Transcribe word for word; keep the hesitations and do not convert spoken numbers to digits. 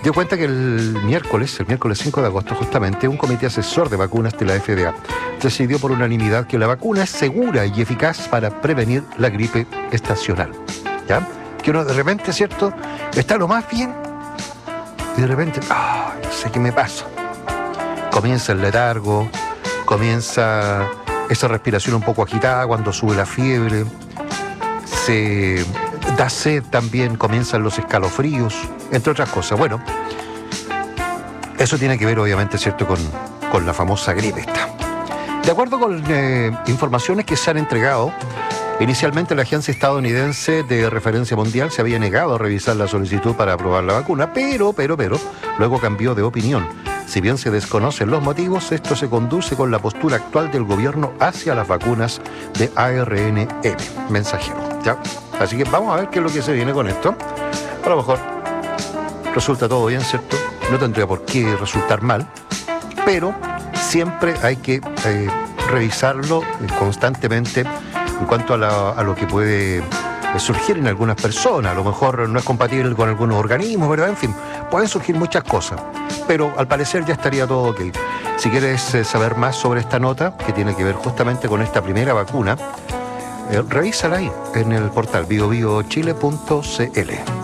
dio cuenta que el miércoles, el miércoles cinco de agosto justamente, un comité asesor de vacunas de la F D A decidió por unanimidad que la vacuna es segura y eficaz para prevenir la gripe estacional. ¿Ya? Que uno de repente, ¿cierto?, está lo más bien y de repente, ah, no sé qué me pasa. Comienza el letargo, comienza esa respiración un poco agitada cuando sube la fiebre, se da sed también, comienzan los escalofríos, entre otras cosas. Bueno, eso tiene que ver obviamente, ¿cierto?, con, con la famosa gripe esta. De acuerdo con eh, informaciones que se han entregado, inicialmente la agencia estadounidense de referencia mundial se había negado a revisar la solicitud para aprobar la vacuna, pero, pero, pero, luego cambió de opinión. Si bien se desconocen los motivos, esto se conduce con la postura actual del gobierno hacia las vacunas de A R N M, mensajero, ¿ya? Así que vamos a ver qué es lo que se viene con esto. A lo mejor resulta todo bien, ¿cierto? No tendría por qué resultar mal, pero siempre hay que eh, revisarlo constantemente en cuanto a, la, a lo que puede eh, surgir en algunas personas. A lo mejor no es compatible con algunos organismos, ¿verdad? En fin, pueden surgir muchas cosas, pero al parecer ya estaría todo ok. Si quieres eh, saber más sobre esta nota, que tiene que ver justamente con esta primera vacuna, eh, revísala ahí en el portal bio bio chile punto c l.